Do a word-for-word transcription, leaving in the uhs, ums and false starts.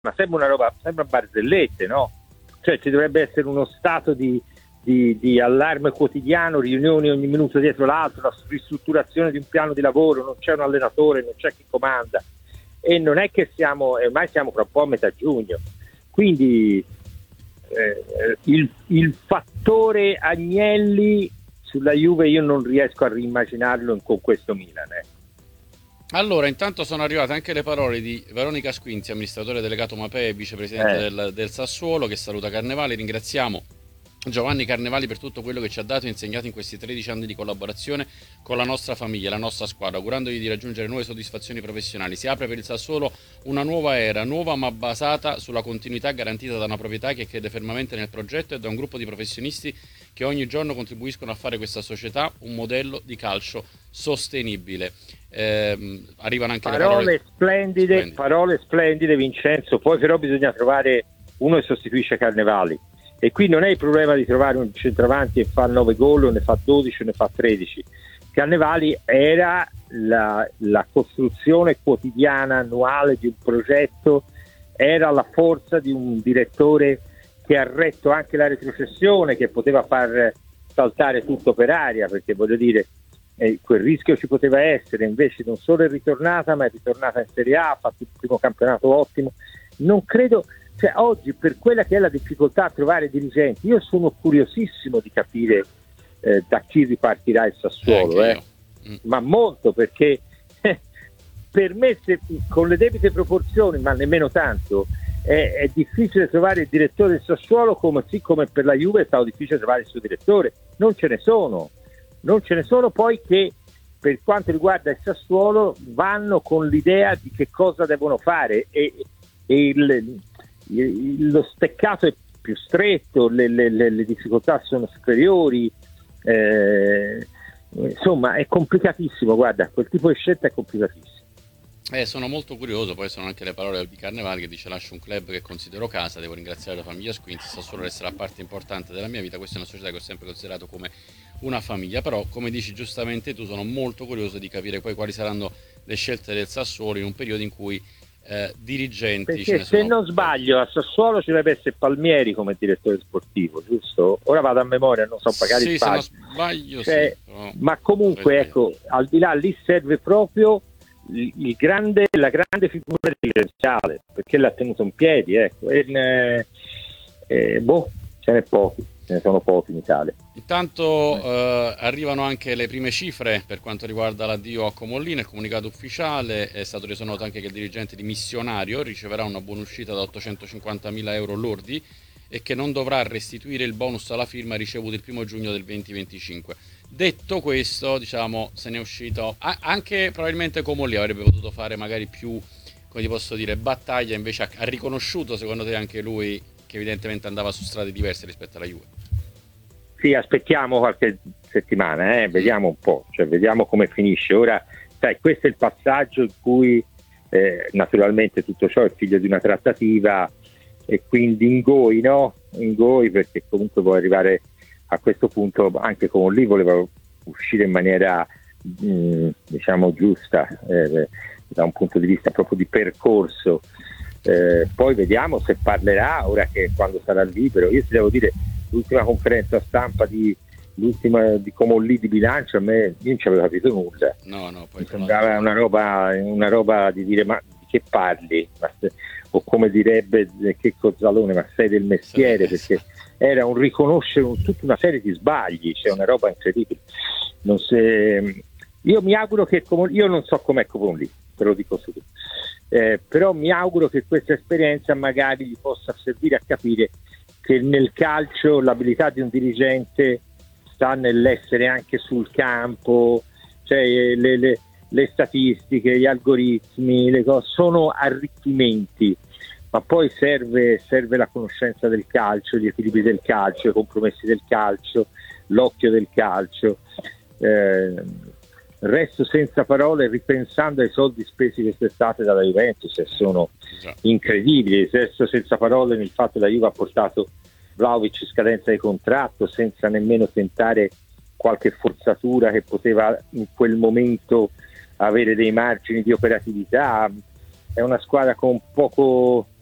ma sembra una roba, sembra barzellette, no? Cioè ci dovrebbe essere uno stato di, di, di allarme quotidiano, riunioni ogni minuto dietro l'altro, la ristrutturazione di un piano di lavoro, non c'è un allenatore, non c'è chi comanda, e non è che siamo, ormai siamo fra un po' a metà giugno, quindi eh, il, il fattore Agnelli sulla Juve io non riesco a rimmaginarlo con questo Milan. Eh. Allora, intanto sono arrivate anche le parole di Veronica Squinzi, amministratore delegato Mapei e vicepresidente Eh. del, del Sassuolo, che saluta Carnevali. Ringraziamo Giovanni Carnevali per tutto quello che ci ha dato e insegnato in questi tredici anni di collaborazione con la nostra famiglia, la nostra squadra, augurandogli di raggiungere nuove soddisfazioni professionali. Si apre per il Sassuolo una nuova era, nuova ma basata sulla continuità garantita da una proprietà che crede fermamente nel progetto e da un gruppo di professionisti che ogni giorno contribuiscono a fare questa società un modello di calcio sostenibile. Eh, arrivano anche parole, le parole splendide, splendide, parole splendide, Vincenzo. Poi però bisogna trovare uno che sostituisce Carnevali. E qui non è il problema di trovare un centravanti e fa nove gol, o ne fa dodici, o ne fa tredici. Carnevali era la, la costruzione quotidiana, annuale di un progetto, era la forza di un direttore che ha retto anche la retrocessione, che poteva far saltare tutto per aria, perché voglio dire, eh, quel rischio ci poteva essere, invece non solo è ritornata, ma è ritornata in Serie A, ha fatto il primo campionato ottimo. Non credo... Cioè, oggi, per quella che è la difficoltà a trovare dirigenti, io sono curiosissimo di capire eh, da chi ripartirà il Sassuolo, eh. Mm. ma molto, perché eh, per me se, con le debite proporzioni, ma nemmeno tanto, è, è difficile trovare il direttore del Sassuolo, come sì, come per la Juve è stato difficile trovare il suo direttore. Non ce ne sono, non ce ne sono poi che per quanto riguarda il Sassuolo vanno con l'idea di che cosa devono fare, e, e il lo steccato è più stretto, le, le, le difficoltà sono superiori, eh, insomma è complicatissimo, guarda, quel tipo di scelta è complicatissimo. Eh, sono molto curioso, poi sono anche le parole di Carnevali che dice: lascio un club che considero casa, devo ringraziare la famiglia Squinzi, Sassuolo resterà parte importante della mia vita, questa è una società che ho sempre considerato come una famiglia, però come dici giustamente tu sono molto curioso di capire poi quali saranno le scelte del Sassuolo in un periodo in cui Eh, dirigenti, perché ce ne se sono... non sbaglio a Sassuolo ci dovrebbe essere Palmieri come direttore sportivo, giusto? Ora vado a memoria, non so, magari sì, sbaglio, se non sbaglio cioè, sì, però... ma comunque ecco, al di là lì serve proprio il, il grande, la grande figura dirigenziale, perché l'ha tenuto in piedi, ecco, e, eh, eh, boh, ce n'è pochi, ce ne sono pochi in Italia. Intanto eh, arrivano anche le prime cifre per quanto riguarda l'addio a Comolli. Nel comunicato ufficiale è stato reso noto anche che il dirigente di Missionario riceverà una buonuscita da ottocentocinquantamila euro lordi e che non dovrà restituire il bonus alla firma ricevuto il primo giugno del duemilaventicinque. Detto questo, diciamo, se ne è uscito anche probabilmente Comolli avrebbe potuto fare magari più, come ti posso dire, battaglia, invece ha, ha riconosciuto secondo te anche lui che evidentemente andava su strade diverse rispetto alla Juve. Sì, aspettiamo qualche settimana, eh? Vediamo un po', cioè vediamo come finisce. Ora, sai, questo è il passaggio in cui eh, naturalmente tutto ciò è figlio di una trattativa e quindi ingoi, no? Ingoi, perché comunque vuoi arrivare a questo punto, anche con lì voleva uscire in maniera mh, diciamo giusta, eh, da un punto di vista proprio di percorso. Eh, poi vediamo se parlerà ora, che quando sarà libero. Io ti devo dire, l'ultima conferenza stampa di l'ultima di Comolli di bilancio, a me io non ci avevo capito nulla. No, no, poi mi sembrava una roba, una roba di dire: ma di che parli? Ma se, o come direbbe che Cozzalone, ma sei del mestiere, sì, perché era un riconoscere un, tutta una serie di sbagli, cioè una roba incredibile. Non se, io mi auguro che Comolli, io non so com'è Comolli, te lo dico subito, eh, però mi auguro che questa esperienza magari gli possa servire a capire che nel calcio l'abilità di un dirigente sta nell'essere anche sul campo, cioè le, le, le statistiche, gli algoritmi, le cose sono arricchimenti, ma poi serve, serve la conoscenza del calcio, gli equilibri del calcio, i compromessi del calcio, l'occhio del calcio. Eh, resto senza parole ripensando ai soldi spesi quest'estate dalla Juventus, e sono incredibili. Resto senza parole nel fatto che la Juve ha portato Vlahovic in scadenza di contratto senza nemmeno tentare qualche forzatura che poteva in quel momento avere dei margini di operatività. È una squadra con poco